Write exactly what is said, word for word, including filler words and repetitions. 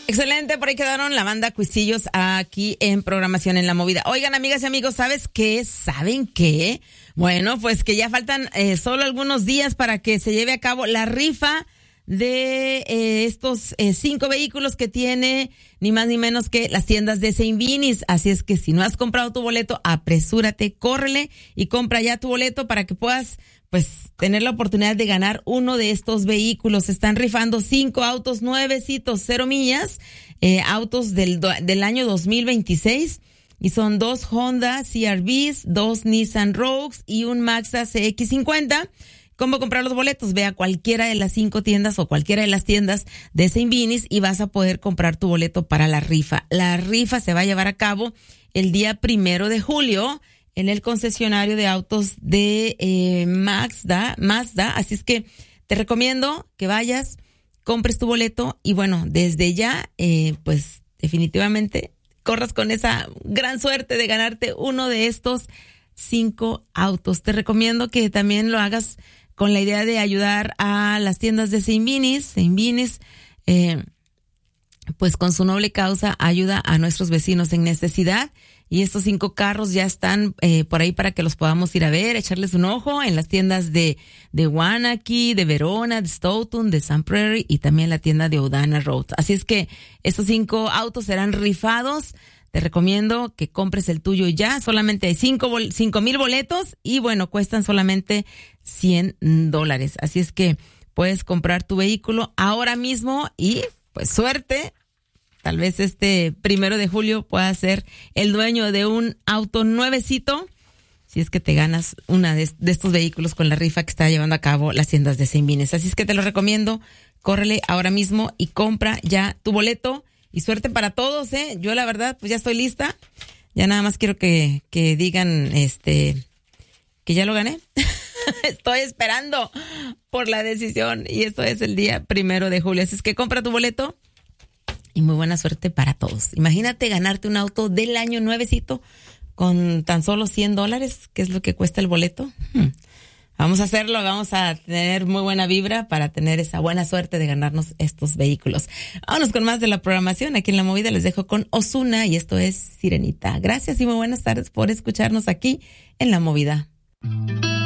Excelente, por ahí quedaron la banda Cuisillos aquí en Programación en la Movida. Oigan, amigas y amigos, ¿sabes qué? ¿Saben qué? Bueno, pues que ya faltan eh, solo algunos días para que se lleve a cabo la rifa de eh, estos eh, cinco vehículos que tiene ni más ni menos que las tiendas de Saint Vinis. Así es que si no has comprado tu boleto, apresúrate, córrele y compra ya tu boleto para que puedas pues tener la oportunidad de ganar uno de estos vehículos. Están rifando cinco autos nuevecitos, cero millas, eh, autos del, del año dos mil veintiséis. Y son dos Honda C R Vs, dos Nissan Rogues y un Mazda C X cincuenta. ¿Cómo comprar los boletos? Ve a cualquiera de las cinco tiendas o cualquiera de las tiendas de Saint Vinis y vas a poder comprar tu boleto para la rifa. La rifa se va a llevar a cabo el día primero de julio en el concesionario de autos de eh, Mazda, Mazda. Así es que te recomiendo que vayas, compres tu boleto y bueno, desde ya, eh, pues definitivamente corras con esa gran suerte de ganarte uno de estos cinco autos. Te recomiendo que también lo hagas con la idea de ayudar a las tiendas de Saint Vinis. Saint Vinis, eh, pues con su noble causa ayuda a nuestros vecinos en necesidad. Y estos cinco carros ya están eh, por ahí para que los podamos ir a ver, echarles un ojo en las tiendas de, de Waunakee, de Verona, de Stoughton, de Sun Prairie y también la tienda de O'Dana Road. Así es que estos cinco autos serán rifados. Te recomiendo que compres el tuyo ya. Solamente hay cinco, bol- cinco mil boletos y bueno, cuestan solamente cien dólares. Así es que puedes comprar tu vehículo ahora mismo y pues suerte. Tal vez este primero de julio puedas ser el dueño de un auto nuevecito, si es que te ganas una de, de estos vehículos con la rifa que está llevando a cabo las tiendas de Saint Vinis. Así es que te lo recomiendo, córrele ahora mismo y compra ya tu boleto y suerte para todos, ¿eh? Yo la verdad, pues ya estoy lista, ya nada más quiero que, que digan este que ya lo gané. Estoy esperando por la decisión y esto es el día primero de julio. Así es que compra tu boleto. Y muy buena suerte para todos. Imagínate ganarte un auto del año nuevecito con tan solo cien dólares, que es lo que cuesta el boleto. Hmm. Vamos a hacerlo, vamos a tener muy buena vibra para tener esa buena suerte de ganarnos estos vehículos. Vámonos con más de la programación. Aquí en La Movida les dejo con Ozuna y esto es Sirenita. Gracias y muy buenas tardes por escucharnos aquí en La Movida.